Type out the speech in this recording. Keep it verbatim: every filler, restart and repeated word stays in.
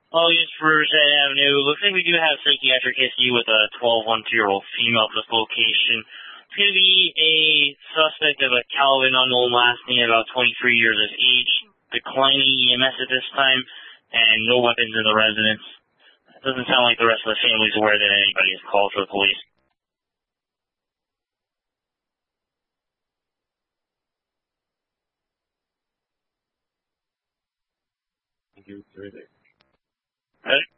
Oh, yes, Riverside Avenue. Looks like we do have psychiatric history with a twelve one two-year-old female at this location. It's going to be a suspect of a Calvin unknown last name, about twenty-three years of age, declining E M S at this time, and no weapons in the residence. It doesn't sound like the rest of the family is aware that anybody has called for the police. Thank you. All right.